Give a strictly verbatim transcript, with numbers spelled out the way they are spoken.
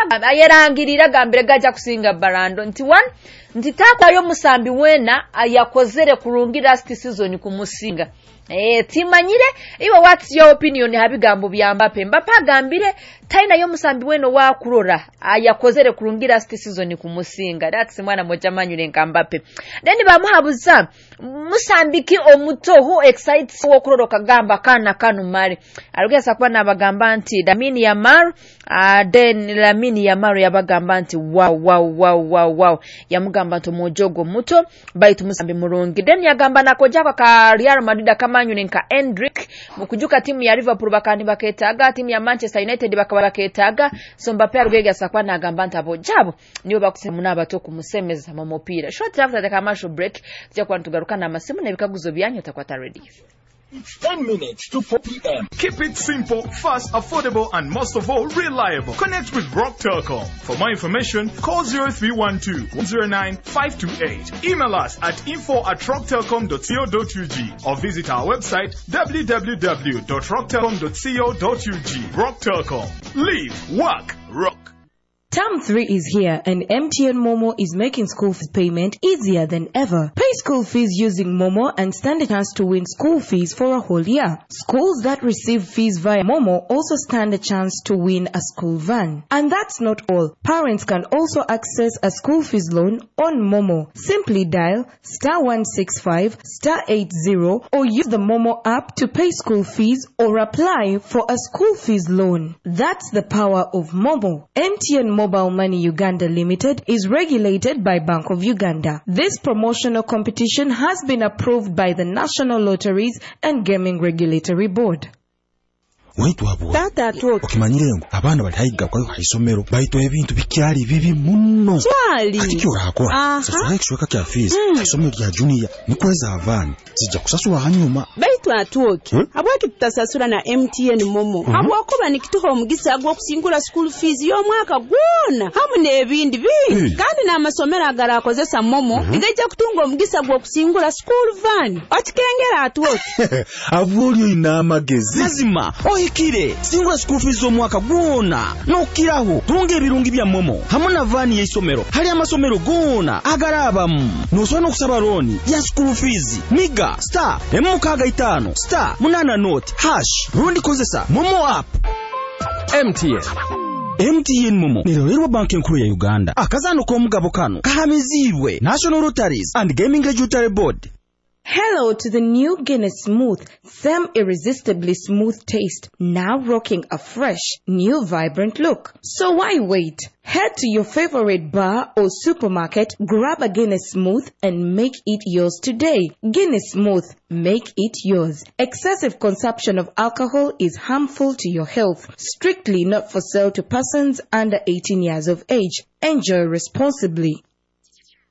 ayerangirira gambire gaja kusinga Barando nti one nti takwayo musambi wena yakozere kurungi last season kumusinga. Eh timanyire iwe what's your opinion habigambo bya Mbappe Mbappe agambire taina yo musambi weno wa kurora ayakozere kurungira last season kumusinga that's mwana moja manyure nka Mbappe then bamuhabuza musambiki omuto who excites wo kuroroka gamba kana kanu mari arugesa kwa nabagamba nti Lamine Yamal uh, then Lamine Yamal yabagamba nti wow wow wow wow wow yamugamba to mojogo muto baitu musambi murungi then yagamba nakoja kwa Real Madrid kamanyure nka Endrick mukujuka timu ya Liverpool bakani baketaga timu ya Manchester United bakaba baketaga so Mbappe arugega sakwa nagamba ntabo jabo niyo bakusemuna abato kumusemeza mu mupira short after the commercial break tujya kwa ntugaruka na masimu na bikaguzo byanyu takwata ready. It's ten minutes to four p.m. Keep it simple, fast, affordable, and most of all, reliable. Connect with Rock Telecom. For more information, call zero three one two, one zero nine, five two eight. Email us at info at rock telecom dot co dot u g or visit our website w w w dot rock telecom dot co dot u g. Rock Telecom. Live, work, rock. Term three is here and M T N Momo is making school fees payment easier than ever. Pay school fees using Momo and stand a chance to win school fees for a whole year. Schools that receive fees via Momo also stand a chance to win a school van. And that's not all. Parents can also access a school fees loan on Momo. Simply dial star one six five star eight zero or use the Momo app to pay school fees or apply for a school fees loan. That's the power of Momo. M T N Momo Mobile Money Uganda Limited is regulated by Bank of Uganda. This promotional competition has been approved by the National Lotteries and Gaming Regulatory Board. Waitu hapo okimanyire ngo abana bali hayiga kwa haisomero baito ebintu bikyali bibi munno cyali akikyo rakora sasa ekishweka kya fees haisomero ya junior nikweza avana sija kusasula hanyuma baitu atuoki hmm? Abwaki tutasasula na M T N Momo mm-hmm. Abwakoba nikituho omugisa gwo kusingula school fees yo mwaka gwona hamu nebindi bingi hey. Kandi na amasomero agala akozesa Momo mm-hmm. Igaja kutunga omugisa gwo kusingula school van atikengera atuoki abulyo ina amagezi lazima ikire singula school fees omwaka gwona nokiraho tunge ebirungi bya Momo hamuna vani y'isomero hali amasomero gona agarabamu nosona okusaba loan ya school fees miga star emukaga itano star munana note hash rundi kozesa Momo app. M T N M T N Momo nerero banki nkuru ya Uganda akazano ko mugabo kano kahamizirwe National Lotteries and Gaming Regulatory Board. Hello to the new Guinness Smooth, Sam irresistibly smooth taste, now rocking a fresh, new vibrant look. So why wait? Head to your favorite bar or supermarket, grab a Guinness Smooth and make it yours today. Guinness Smooth, make it yours. Excessive consumption of alcohol is harmful to your health. Strictly not for sale to persons under eighteen years of age. Enjoy responsibly.